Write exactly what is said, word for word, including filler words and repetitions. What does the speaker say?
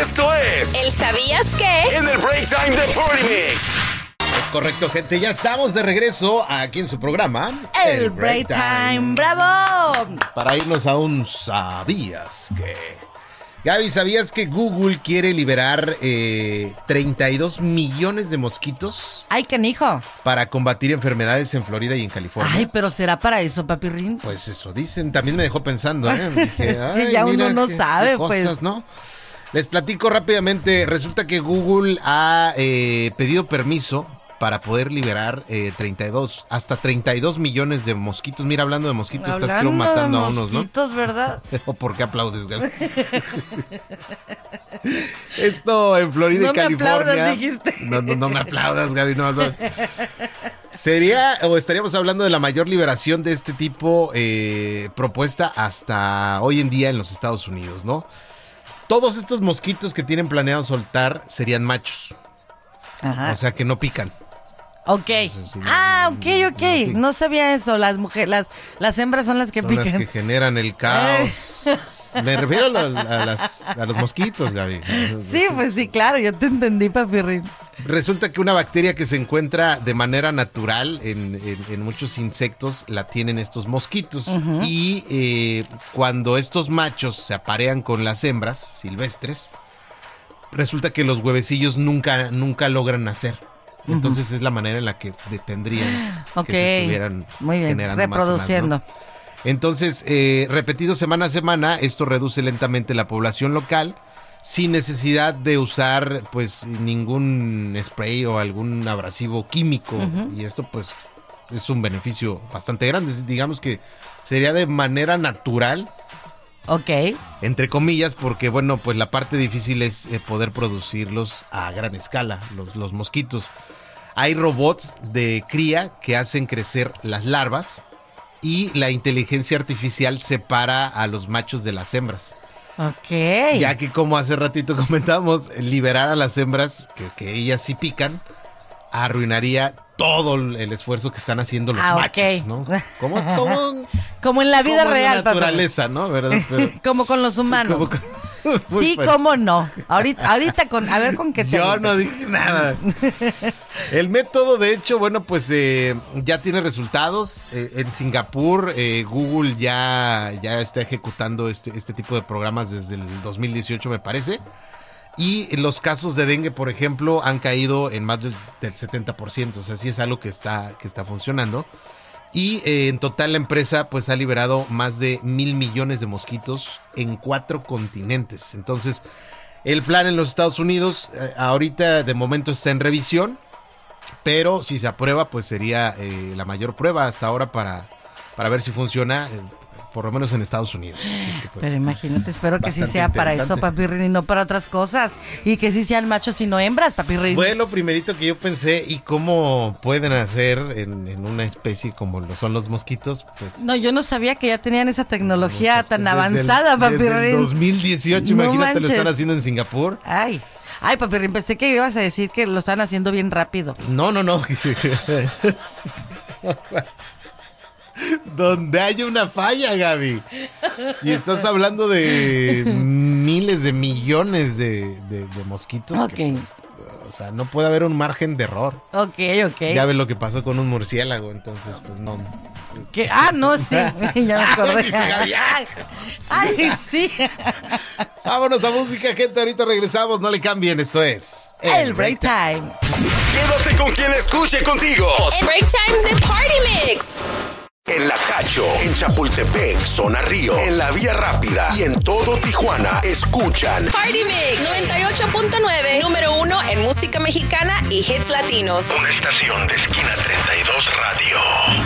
Esto es ¿El sabías qué? En el Break Time de Party Mix. Es correcto, gente. Ya estamos de regreso aquí en su programa. El, el Break Time. Time. ¡Bravo! Para irnos a un ¿sabías qué? Gaby, ¿sabías que Google quiere liberar eh, treinta y dos millones de mosquitos? ¡Ay, canijo! Para combatir enfermedades en Florida y en California. Ay, pero ¿será para eso, papirrín? Pues eso dicen. También me dejó pensando, ¿eh? Dije, ay, ya mira, uno no qué, sabe, qué cosas, pues. ¿no? Les platico rápidamente. Resulta que Google ha eh, pedido permiso para poder liberar eh, treinta y dos, hasta treinta y dos millones de mosquitos. Mira, hablando de mosquitos, hablando estás creo matando a unos, ¿no? Mosquitos, ¿verdad? ¿O por qué aplaudes, Gaby? Esto en Florida no y California. No me aplaudas, dijiste. No, no, no me aplaudas, Gaby, no, no. Sería, o estaríamos hablando de la mayor liberación de este tipo eh, propuesta hasta hoy en día en los Estados Unidos, ¿no? Todos estos mosquitos que tienen planeado soltar serían machos. Ajá. O sea, que no pican. Ok. Ah, ok, ok. No sabía eso. Las mujeres, las, las hembras son las que son pican. Son las que generan el caos. Me refiero a, a, las, a los mosquitos, Gaby. Sí, pues sí, claro. Yo te entendí, papirrín. Resulta que una bacteria que se encuentra de manera natural en, en, en muchos insectos la tienen estos mosquitos. Uh-huh. Y eh, cuando estos machos se aparean con las hembras silvestres, resulta que los huevecillos nunca, nunca logran nacer. Entonces uh-huh. es la manera en la que detendrían okay. que se estuvieran muy bien, generando reproduciendo. Más y más, ¿no? Entonces, eh, repetido semana a semana, esto reduce lentamente la población local sin necesidad de usar pues ningún spray o algún abrasivo químico. Uh-huh. Y esto pues es un beneficio bastante grande. Digamos que sería de manera natural. Ok. Entre comillas, porque bueno, pues la parte difícil es eh, poder producirlos a gran escala, los, los mosquitos. Hay robots de cría que hacen crecer las larvas y la inteligencia artificial separa a los machos de las hembras. Ok. Ya que como hace ratito comentamos, liberar a las hembras, que, que ellas sí pican, arruinaría todo el esfuerzo que están haciendo los ah, machos, okay. ¿no? Como, como, como en la vida como real, en la naturaleza, papá. ¿No? ¿Verdad? Pero, como con los humanos. Como con, sí, pues. Cómo no. Ahorita, ahorita con, a ver con qué te Yo digo. no dije nada. El método, de hecho, bueno, pues eh, ya tiene resultados. Eh, en Singapur, eh, Google ya, ya está ejecutando este, este tipo de programas desde el dos mil dieciocho, me parece. Y los casos de dengue, por ejemplo, han caído en más del, del setenta por ciento. O sea, sí es algo que está, que está funcionando. Y eh, en total la empresa pues ha liberado más de mil millones de mosquitos en cuatro continentes. Entonces, el plan en los Estados Unidos eh, ahorita de momento está en revisión. Pero si se aprueba, pues sería eh, la mayor prueba hasta ahora para, para ver si funciona. Eh, por lo menos en Estados Unidos. Así es que, pues, pero imagínate, espero que sí sea para eso, papirrín, y no para otras cosas. Y que sí sean machos y no hembras, papirrín. Fue lo primerito que yo pensé. ¿Y cómo pueden hacer en, en una especie como lo son los mosquitos? Pues, no, yo no sabía que ya tenían esa tecnología tan desde avanzada, el, papirrín. Desde el dos mil dieciocho, no imagínate, manches. Lo están haciendo en Singapur. Ay, ay, papirrín, pensé que ibas a decir que lo están haciendo bien rápido. No, no, no. Donde haya una falla, Gaby. Y estás hablando de miles de millones de, de, de mosquitos. Ok. Que, pues, o sea, no puede haber un margen de error. Ok, ok. Ya ves lo que pasó con un murciélago, entonces, pues no. ¿Qué? Ah, no, sí. Ya me acordé. Ay, sí. Vámonos a música, gente. Ahorita regresamos. No le cambien. Esto es El, el Break Time. Time. Quédate con quien escuche contigo. El Break Time de Party Mix. En La Cacho, en Chapultepec, Zona Río, en La Vía Rápida y en todo Tijuana, escuchan Party Mix noventa y ocho punto nueve, número uno en música mexicana y hits latinos. Una estación de Esquina treinta y dos Radio.